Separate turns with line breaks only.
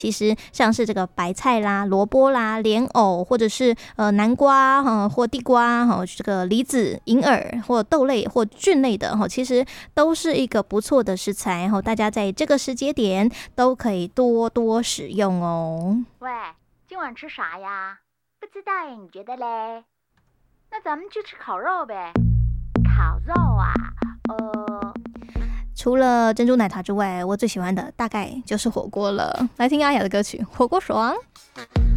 其实像是这个白菜啦、萝卜啦、莲藕，或者是南瓜或地瓜这个梨子、银耳或豆类或菌类的其实都是一个不错的食材大家在这个时节点都可以多多使用哦。
喂，今晚吃啥呀？不知道耶，你觉得嘞？那咱们去吃烤肉呗。烤肉啊，
除了珍珠奶茶之外，我最喜欢的大概就是火锅了。来听阿雅的歌曲《火锅爽》。